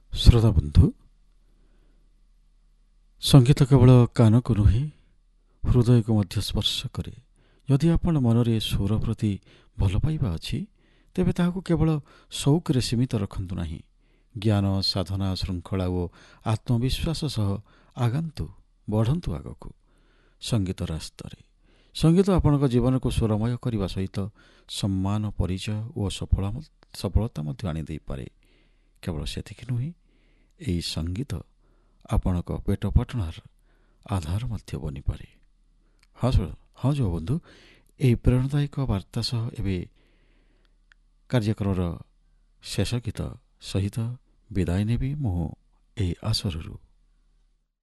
ଶ୍ରୋତା ବନ୍ଧୁ, ସଙ୍ଗୀତ କେବଳ କାନକୁ ନୁହେଁ ହୃଦୟକୁ ମଧ୍ୟ ସ୍ପର୍ଶ କରେ। ଯଦି ଆପଣ ମନରେ ସ୍ୱର ପ୍ରତି ଭଲ ପାଇବା ଅଛି, ତେବେ ତାହାକୁ କେବଳ ସଉକରେ ସୀମିତ ରଖନ୍ତୁ ନାହିଁ। ଜ୍ଞାନ, ସାଧନା, ଶୃଙ୍ଖଳା ଓ ଆତ୍ମବିଶ୍ୱାସ ସହ ଆଗାନ୍ତୁ, ବଢ଼ନ୍ତୁ ଆଗକୁ ସଙ୍ଗୀତ ରାସ୍ତାରେ। ସଙ୍ଗୀତ ଆପଣଙ୍କ ଜୀବନକୁ ସ୍ୱରମୟ କରିବା ସହିତ ସମ୍ମାନ, ପରିଚୟ ଓ ସଫଳତା ମଧ୍ୟ ଆଣିଦେଇପାରେ। କେବଳ ସେତିକି ନୁହେଁ, ଏହି ସଙ୍ଗୀତ ଆପଣଙ୍କ ପେଟ ପାଟଣାର ଆଧାର ମଧ୍ୟ ବନିପାରେ। ହଁ ଯୁବ ବନ୍ଧୁ, ଏହି ପ୍ରେରଣାଦାୟକ ବାର୍ତ୍ତା ସହ ଏବେ କାର୍ଯ୍ୟକ୍ରମର ଶେଷ ଗୀତ ସହିତ ବିଦାୟ ନେବି ମୁଁ ଏହି ଆସରରୁ।